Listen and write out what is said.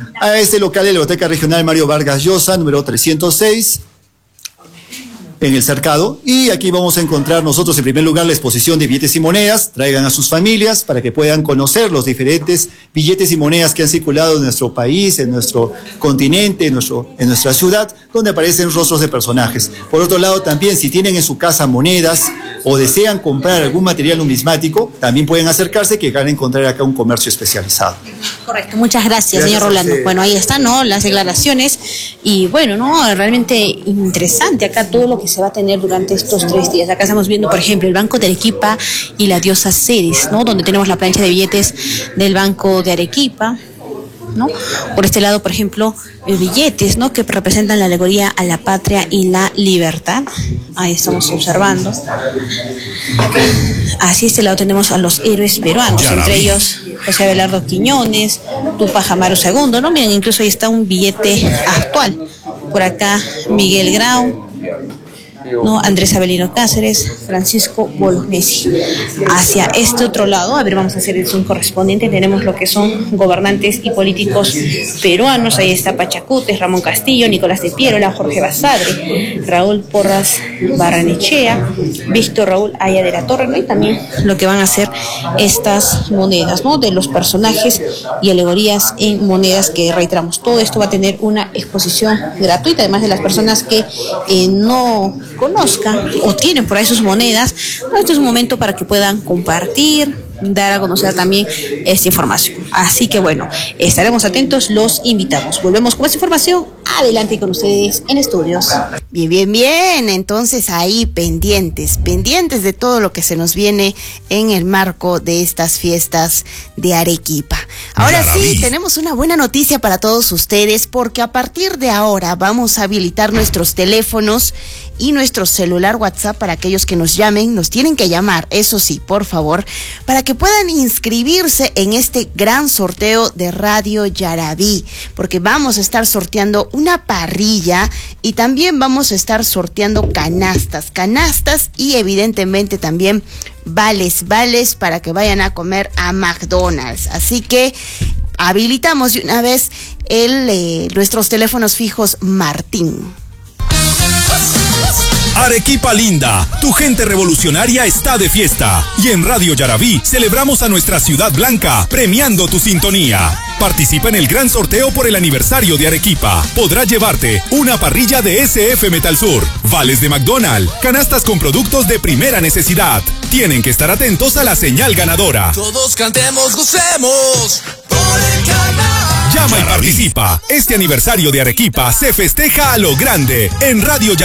a este local de la Biblioteca Regional Mario Vargas Llosa, número 306, en el Cercado. Y aquí vamos a encontrar nosotros en primer lugar la exposición de billetes y monedas. Traigan a sus familias para que puedan conocer los diferentes billetes y monedas que han circulado en nuestro país, en nuestro continente, en nuestra ciudad, donde aparecen rostros de personajes. Por otro lado, también si tienen en su casa monedas o desean comprar algún material numismático, también pueden acercarse, que van a encontrar acá un comercio especializado. Correcto, muchas gracias, señor Rolando. Bueno, ahí están, ¿no?, las declaraciones y bueno, ¿no?, realmente interesante acá todo lo que se va a tener durante estos 3 días. Acá estamos viendo, por ejemplo, el Banco de Arequipa y la Diosa Ceres, ¿no?, donde tenemos la plancha de billetes del Banco de Arequipa, ¿no? Por este lado, por ejemplo, billetes, ¿no?, que representan la alegoría a la patria y la libertad. Ahí estamos observando. Así, este lado tenemos a los héroes peruanos, entre ellos José Abelardo Quiñones, Tupac Amaru II, ¿no? Miren, incluso ahí está un billete actual. Por acá, Miguel Grau, ¿no?, Andrés Avelino Cáceres, Francisco Bolognesi. Hacia este otro lado, a ver, vamos a hacer el zoom correspondiente, tenemos lo que son gobernantes y políticos peruanos. Ahí está Pachacutes, Ramón Castillo, Nicolás de Piérola, Jorge Basadre, Raúl Porras Barrenechea, Víctor Raúl Aya de la Torre, ¿no?, y también lo que van a hacer estas monedas, ¿no?, de los personajes y alegorías en monedas, que reiteramos, todo esto va a tener una exposición gratuita, además de las personas que no conozcan o tienen por ahí sus monedas. Este es un momento para que puedan compartir, dar a conocer también esta información. Así que bueno, estaremos atentos, los invitamos. Volvemos con esta información, adelante con ustedes en estudios. Bien, entonces ahí pendientes de todo lo que se nos viene en el marco de estas fiestas de Arequipa. Ahora sí, tenemos una buena noticia para todos ustedes, porque a partir de ahora vamos a habilitar nuestros teléfonos y nuestro celular WhatsApp para aquellos que nos llamen. Nos tienen que llamar, eso sí, por favor, para que puedan inscribirse en este gran sorteo de Radio Yaraví, porque vamos a estar sorteando una parrilla y también vamos a estar sorteando canastas y evidentemente también vales para que vayan a comer a McDonald's. Así que habilitamos de una vez nuestros teléfonos fijos, Martín. Arequipa linda, tu gente revolucionaria está de fiesta. Y en Radio Yaraví celebramos a nuestra ciudad blanca, premiando tu sintonía. Participa en el gran sorteo por el aniversario de Arequipa. Podrás llevarte una parrilla de SF Metal Sur, vales de McDonald's, canastas con productos de primera necesidad. Tienen que estar atentos a la señal ganadora. Todos cantemos, gocemos por el canal. Llama y participa. Este aniversario de Arequipa se festeja a lo grande en Radio Yaraví.